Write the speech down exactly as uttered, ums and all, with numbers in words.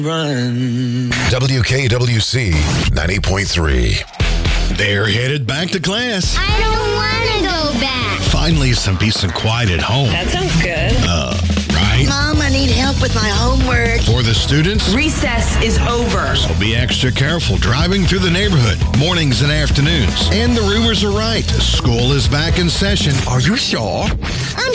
Run. W K W C ninety point three. They're headed back to class. I don't want to go back. Finally, some peace and quiet at home. That sounds good. Uh, right? Mom, I need help with my homework. For the students, Recess is over. so be extra careful driving through the neighborhood, mornings and afternoons. And the rumors are right. School is back in session. Are you sure? I'm